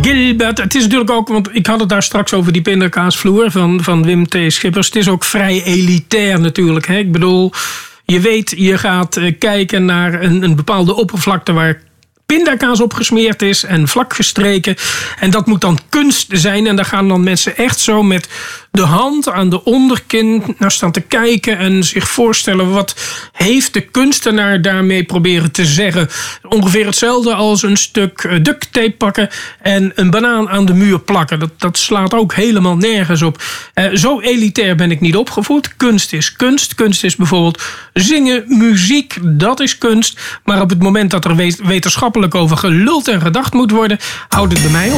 Gilbert. Het is natuurlijk ook, want ik had het daar straks over die pindakaasvloer van Wim T. Schippers. Het is ook vrij elitair natuurlijk. Hè? Ik bedoel, je weet, je gaat kijken naar een bepaalde oppervlakte waar pindakaas op gesmeerd is en vlak gestreken. En dat moet dan kunst zijn. En daar gaan dan mensen echt zo met de hand aan de onderkin naar staan te kijken en zich voorstellen, wat heeft de kunstenaar daarmee proberen te zeggen. Ongeveer hetzelfde als een stuk duct tape pakken en een banaan aan de muur plakken. Dat slaat ook helemaal nergens op. Zo elitair ben ik niet opgevoed. Kunst is kunst. Kunst is bijvoorbeeld zingen, muziek, dat is kunst. Maar op het moment dat er wetenschappelijk over geluld en gedacht moet worden, houdt het bij mij op.